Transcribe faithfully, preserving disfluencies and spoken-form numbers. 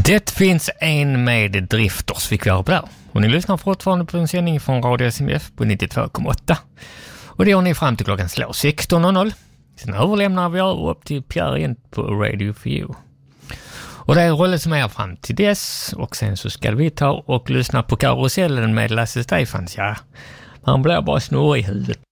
Det finns en med Drifters, fick vi höra på där. Och ni lyssnar fortfarande på en sändning från Radio S M F på nittiotvå komma åtta. Och det har ni fram till klockan slår sexton noll noll. Sen överlämnar vi upp till Pierre igen på Radio for You. Och det är rollen som är fram till dess. Och sen så ska vi ta och lyssna på Karusellen med Lasse Stefans. Ja, man blir bara snurrig i huvudet.